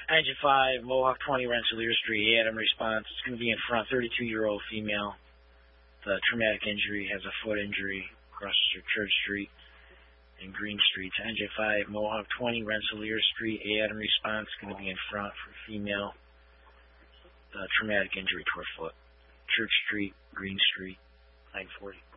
Engine 5, Mohawk 20, Rensselaer Street, Adam response. It's going to be in front, 32-year-old female. The traumatic injury has a foot injury across Church Street and Green Street. Engine 5, Mohawk 20, Rensselaer Street, Adam response. It's going to be in front for female. The traumatic injury to her foot. Church Street, Green Street, 940.